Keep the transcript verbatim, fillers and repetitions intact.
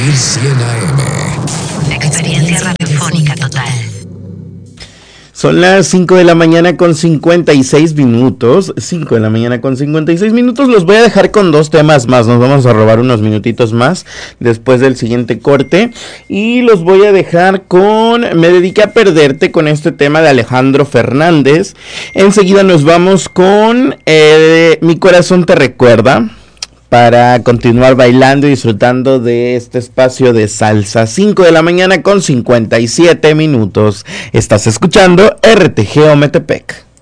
mil cien A M. Experiencia radiofónica total. Son las cinco de la mañana con cincuenta y seis minutos. cinco de la mañana con cincuenta y seis minutos. Los voy a dejar con dos temas más. Nos vamos a robar unos minutitos más después del siguiente corte. Y los voy a dejar con Me dediqué a perderte, con este tema de Alejandro Fernández. Enseguida nos vamos con eh, Mi corazón te recuerda, para continuar bailando y disfrutando de este espacio de salsa. cinco de la mañana con cincuenta y siete minutos. Estás escuchando R T G Ometepec.